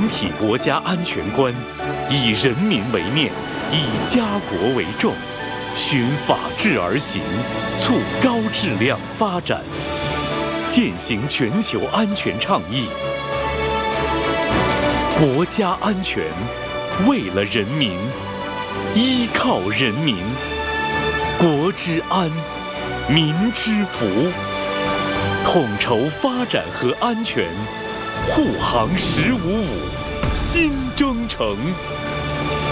体国家安全观，以人民为念，以家国为重，循法治而行，促高质量发展，践行全球安全倡议。国家安全，为了人民，依靠人民，国之安，民之福，统筹发展和安全，护航1055新征程。